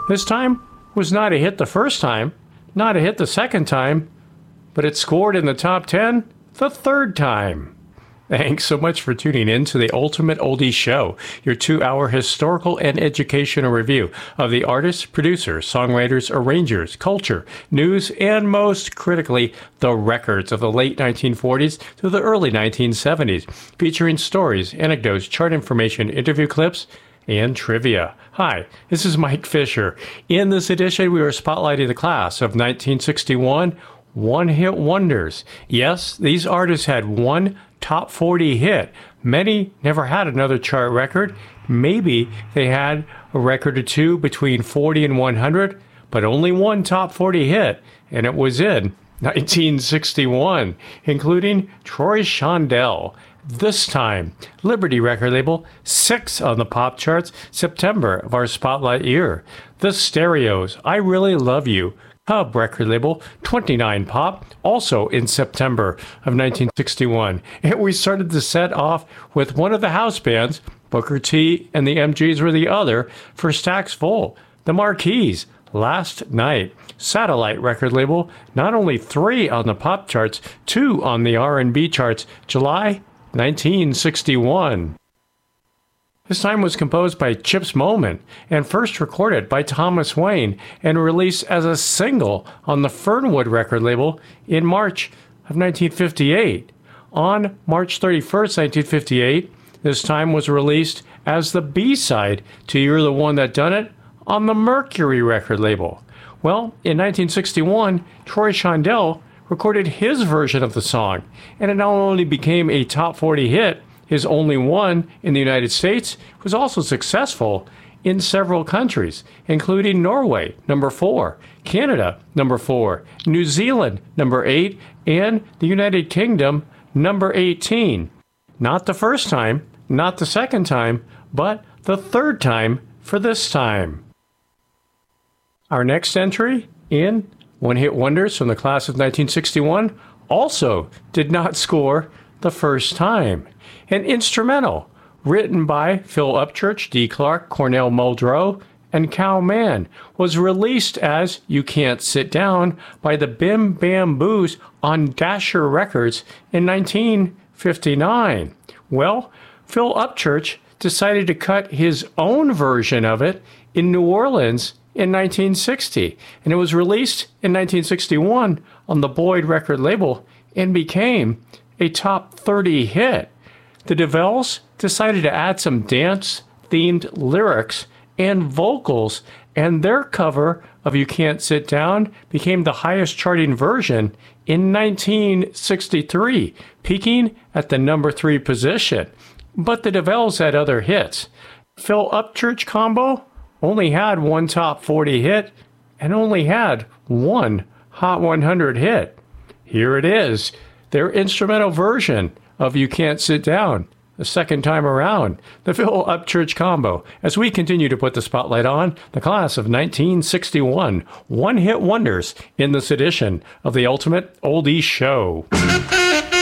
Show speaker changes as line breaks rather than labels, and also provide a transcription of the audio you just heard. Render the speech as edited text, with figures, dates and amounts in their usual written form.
This time was not a hit the first time, not a hit the second time, but it scored in the top 10 the third time. Thanks so much for tuning in to the Ultimate Oldies Show, your 2-hour historical and educational review of the artists, producers, songwriters, arrangers, culture, news, and most critically, the records of the late 1940s to the early 1970s, featuring stories, anecdotes, chart information, interview clips, and trivia. Hi, this is Mike Fisher. In this edition, we are spotlighting the class of 1961 one-hit wonders. Yes, these artists had one top 40 hit. Many never had another chart record. Maybe they had a record or two between 40 and 100, but only one top 40 hit, and it was in 1961, including Troy Shondell. This time, Liberty record label, 6 on the pop charts, September of our spotlight year. The Stereos, I Really Love You. Cub record label, 29 pop, also in September of 1961. And we started the set off with one of the house bands, Booker T and the MGs were the other, for Stax Full. The Marquis, Last Night. Satellite record label, not only 3 on the pop charts, 2 on the R&B charts, July 1961. This time was composed by Chips Moman and first recorded by Thomas Wayne and released as a single on the Fernwood record label in March of 1958. On March 31st, 1958, this time was released as the B-side to You're the One That Done It on the Mercury record label. Well, in 1961, Troy Shondell recorded his version of the song, and it not only became a top 40 hit, his only one in the United States, was also successful in several countries, including Norway, number 4, Canada, number 4, New Zealand, number 8, and the United Kingdom, number 18. Not the first time, not the second time, but the third time for this time. Our next entry in One-Hit Wonders from the class of 1961 also did not score the first time. An instrumental written by Phil Upchurch, Dee Clark, Cornell Muldrow, and Cal Mann was released as You Can't Sit Down by the Bim Bam Boos on Dasher Records in 1959. Well, Phil Upchurch decided to cut his own version of it in New Orleans in 1960, and it was released in 1961 on the Boyd record label and became a top 30 hit. The DeVelles decided to add some dance-themed lyrics and vocals, and their cover of You Can't Sit Down became the highest charting version in 1963, peaking at the number 3 position. But the DeVelles had other hits. Phil Upchurch combo only had one top 40 hit and only had one Hot 100 hit. Here it is, their instrumental version of You Can't Sit Down, the second time around, the Phil Upchurch combo, as we continue to put the spotlight on the class of 1961 one-hit wonders in this edition of the Ultimate Oldies Show.